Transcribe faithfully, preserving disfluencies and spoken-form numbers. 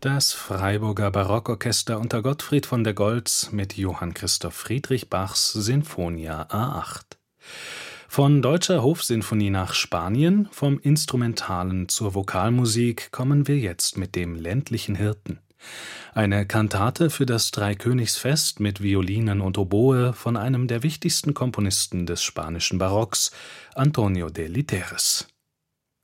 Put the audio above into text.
Das Freiburger Barockorchester unter Gottfried von der Goltz mit Johann Christoph Friedrich Bachs Sinfonia A acht. Von deutscher Hofsinfonie nach Spanien, vom Instrumentalen zur Vokalmusik kommen wir jetzt mit dem ländlichen Hirten. Eine Kantate für das Dreikönigsfest mit Violinen und Oboe von einem der wichtigsten Komponisten des spanischen Barocks, Antonio de Literes.